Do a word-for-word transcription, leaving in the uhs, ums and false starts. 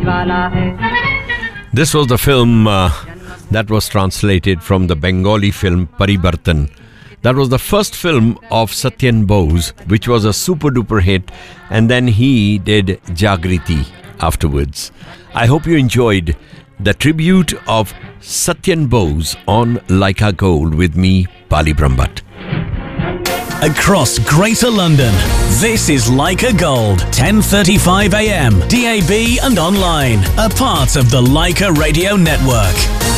This was the film uh, that was translated from the Bengali film Paribartan. That was the first film of Satyan Bose, which was a super duper hit, and then he did Jagriti afterwards. I hope you enjoyed the tribute of Satyan Bose on Laika Gold with me, Pali Brahmbhatt. Across Greater London, this is Laika Gold, ten thirty-five a m, D A B and online, a part of the Laika Radio Network.